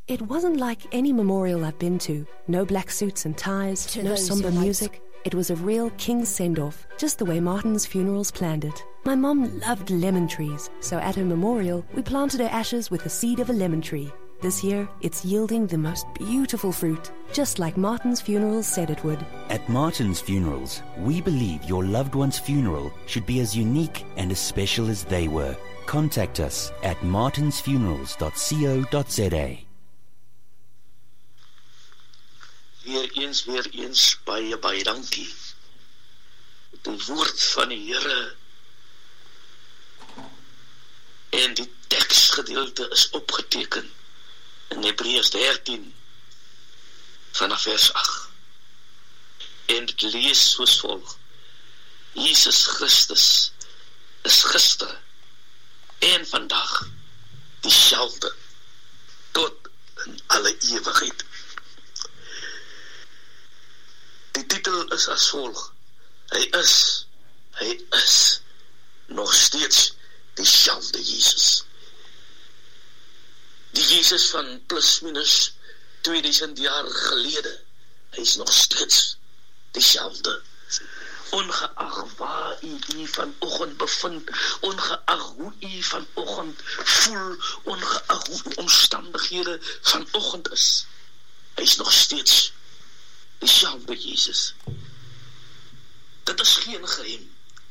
It wasn't like any memorial I've been to. No black suits and ties, no somber music. It was a real king's send-off, just the way Martin's Funerals planned it. My mom loved lemon trees, so at her memorial, we planted her ashes with the seed of a lemon tree. This year, it's yielding the most beautiful fruit, just like Martin's Funerals said it would. At Martin's Funerals, we believe your loved one's funeral should be as unique and as special as they were. Contact us at martinsfunerals.co.za. Weer eens, baie dankie. Die woord van die Here en die teksgedeelte is opgeteken in Hebreërs 13 vanaf vers 8. En dit lees soos volg: Jesus Christus is gister en vandag dieselfde tot in alle ewigheid. Die titel is as volg: Hy is nog steeds dieselfde Jesus. Die Jesus van plus minus 2000 jaar gelede, hy is nog steeds dieselfde. Ongeag waar u vanoggend bevind, ongeag hoe u vanoggend voel, ongeag hoe die omstandighede vanoggend is, hy is nog steeds dieselfde Jesus. Dit is geen geheim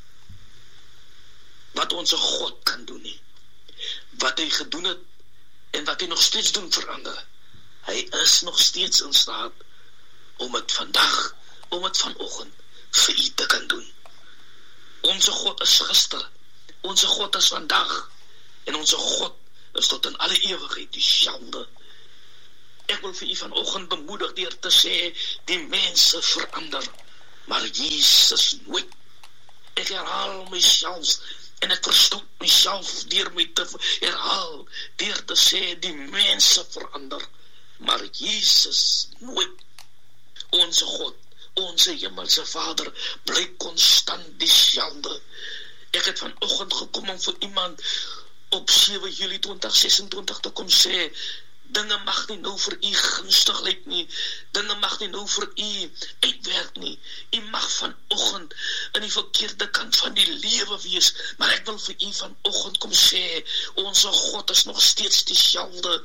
wat onze God kan doen nie. Wat hy gedoen het en wat hy nog steeds doen verander. Hy is nog steeds in staat om het vandag, om het vanoggend vir u te kan doen. Onze God is gister, onze God is vandag en onze God is tot in alle ewigheid dieselfde. Ek wil vir u vanoggend bemoedig deur te sê, die mense verander, maar Jesus nooit. Ek herhaal myself en ek verstop myself deur my te herhaal, deur te sê, die mense verander, maar Jesus nooit. Onze God, onze hemelse Vader, bly konstant dieselfde. Ek het vanoggend gekom om vir iemand op 7 Julie 2026 te kom sê, dinge mag nie nou vir u gunstig lyk nie, dinge mag nie nou vir u uitwerk nie, u mag vanoggend in die verkeerde kant van die lewe wees, maar ek wil vir u vanoggend kom sê, onze God is nog steeds dieselfde.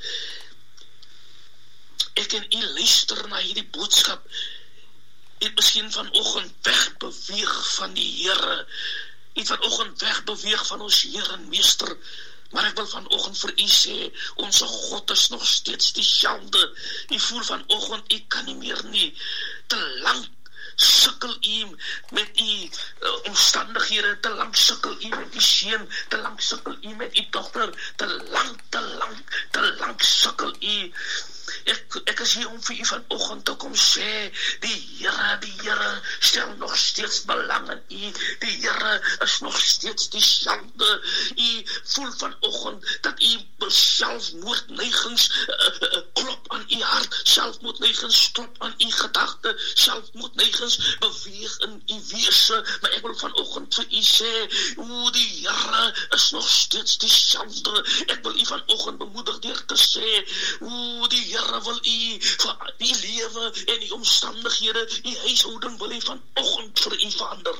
Ek en u luister na hierdie boodskap, het miskien vanoggend wegbeweeg van die Here, het vanoggend wegbeweeg van ons Here en Meester, maar ek wil vanoggend vir u sê, onze God is nog steeds dieselfde. U voel vanoggend, u kan nie meer nie, te lang sukkel u met u omstandighede, te lang sukkel u met u seun, te lang sukkel u met u dogter, te lang sukkel u. Ek is hier om vir u vanoggend te kom sê, die Here stel nog steeds belang in u, die Here is nog steeds dieselfde. U voel vanoggend dat u selfmoordneigings klop aan u hart, selfmoordneigings klop aan u gedagte, selfmoordneigings beweeg in u wese, maar ek wil vanoggend vir u sê, die Here is nog steeds dieselfde. Ek wil u vanoggend bemoedig deur te sê, die Here wil u vir die lewe en die omstandighede, die huishouding wil hy vanoggend vir u verander.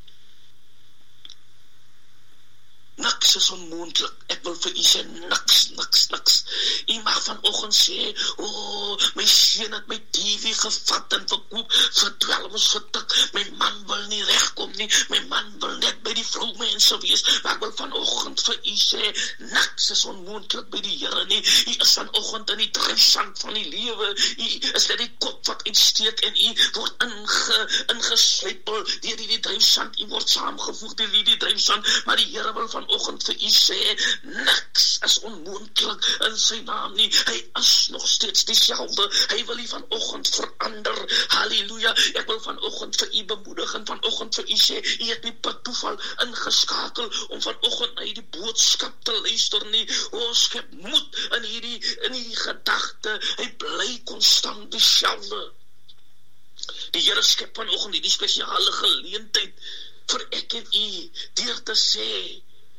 Niks is onmoontlik. Ek wil vir u sê, niks. U mag vanoggend sê, my seun het my TV gevat en verkoop vir 12 vertik. My man wil nie regkom nie. My man wil net by die vroumense wees. Maar ek wil vanoggend vir u sê, niks is onmoontlik by die Here nie. U is vanoggend in die dryfsand van die lewe. U is net die kop wat uitsteek en u word ingeslepel deur die dryfsand. U word saamgevoeg deur die dryfsand, maar die Here wil vanoggend vir u sê, niks is onmoontlik in sy naam nie. Hy is nog steeds dieselfde. Hy wil u vanoggend verander. Halleluja. Ek wil vanoggend vir u bemoedig en vanoggend vir u sê, u het nie per toeval ingeskakel om vanoggend na hierdie boodskap te luister nie. Skep moed in hierdie gedagte. Hy bly konstant dieselfde. Die Here skep vanoggend hierdie spesiale geleentheid vir ek en u deur te sê,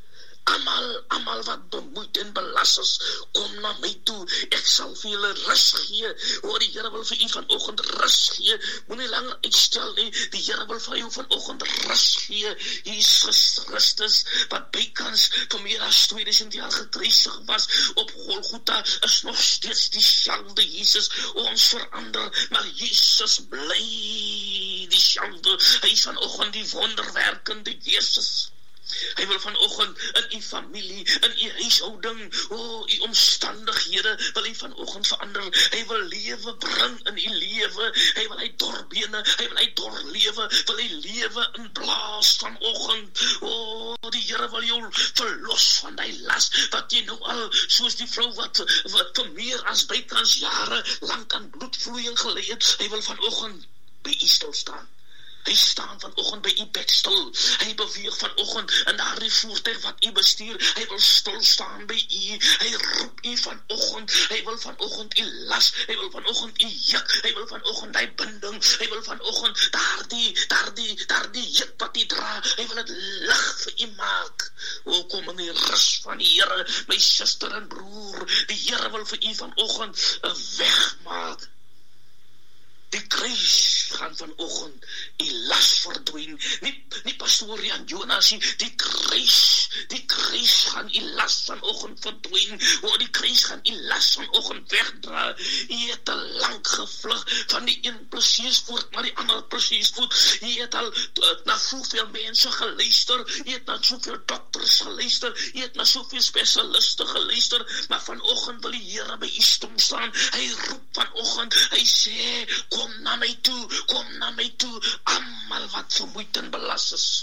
Almal wat bemoeid en belas is, kom na my toe, ek sal vir julle rus gee. Die Here wil vir u vanoggend rus gee, moenie langer uitstel nie, die Here wil vir jou vanoggend rus gee. Jesus Christus, wat bykans vir meer as 2000 jaar gekruisig was op Golgotha, is nog steeds dieselfde Jesus. Ons verander, maar Jesus bly dieselfde. Hy is vanoggend die wonderwerkende Jesus. Hy wil vanoggend in u familie, in u huishouding, u omstandighede, wil hy vanoggend verander. Hy wil lewe bring in u lewe. Hy wil hy doorbene, hy wil hy doorlewe, wil hy lewe inblaas vanoggend. Die Here wil jou verlos van die las, wat jy nou al, soos die vrou wat vir meer as bykans jare lank aan bloedvloeiing gelei het, hy wil vanoggend by u stil staan. Hy staan vanoggend by u bedstil. Hy beweeg vanoggend in daardie voertuig wat u bestuur. Hy wil stil staan by u. Hy roep u vanoggend. Hy wil vanoggend u las. Hy wil vanoggend u juk. Hy wil vanoggend die binding. Hy wil vanoggend daardie juk wat u dra. Hy wil dit lig vir u maak. Kom in die rus van die Here, my suster en broer. Die Here wil vir u vanoggend 'n weg maak. Die kruis gaan vanoggend u las verdwyn. Nie pastoor Jan Jonas nie, die kruis gaan u las vanoggend verdwyn. Die kruis gaan u las vanoggend wegdra. U het te lank gevlug van die een plesiespoort na die ander plesiespoort. U het al na soveel mense geluister. U het na soveel dokters geluister. U het na soveel spesialiste geluister. Maar vanoggend wil die Here by u stom staan. Hy roep vanoggend. Hy sê, kom na my toe, almal wat vermoeid en belas is.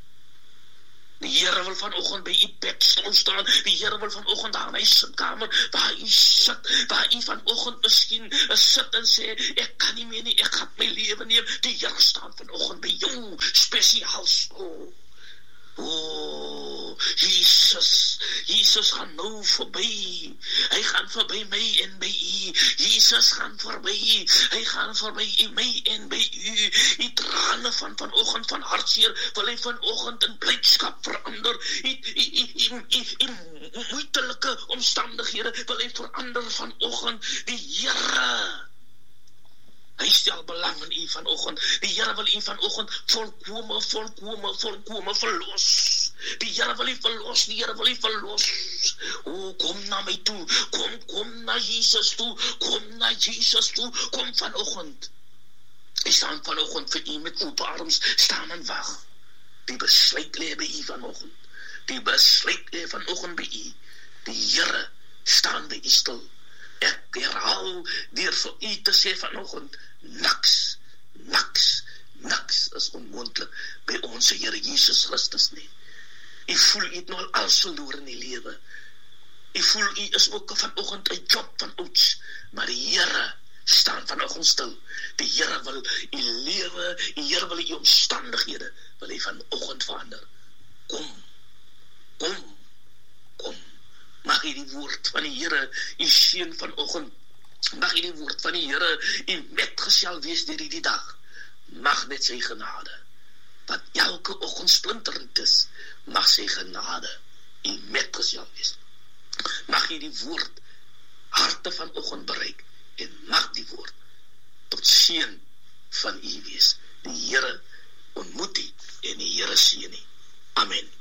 Die Here wil vanoggend by u bed staan. Die Here wil vanoggend daar in die sitkamer waar u sit, waar u vanoggend miskien sit en sê, ek kan nie meer nie, ek gaan my lewe neem. Die Here staan vanoggend by jou spesiaal so. Jesus gaan nou verby. Hy gaan verby my en by u. Jesus gaan verby. Hy gaan verby my en by u. Die trane van vanoggend van hartseer wil hy vanoggend in blydskap verander. Die moeitelike omstandighede wil hy verander vanoggend. Die Here, hy stel belang in u vanoggend. Die Here wil u vanoggend volkome verlos. Die Here wil u verlos, die Here wil u verlos. Kom na my toe, kom na Jesus toe, kom vanoggend. Hy staan vanoggend vir u met oop arms, staan en wag. Die besluit lê by u vanoggend. Die besluit lê vanoggend by u. Die Here staan by u stil. Ek herhaal deur vir u te sê vanoggend, niks is onmoontlik by ons Here Jesus Christus nie. U voel u het nou al alles verloor in die lewe. U voel u is ook vanoggend 'n job van ouds, maar die Here staan vanoggend stil. Die Here wil u lewe, die Here wil u omstandighede, wil hy vanoggend verander. Kom. Mag die woord van die Here u seën vanoggend. Mag die woord van die Here u metgesel wees deur die dag. Mag net sy genade, wat elke oggend splinterend is, mag sy genade u metgesel wees. Mag die woord harte vanoggend bereik en mag die woord tot seën van u wees. Die Here ontmoet u en die Here seën u. Amen.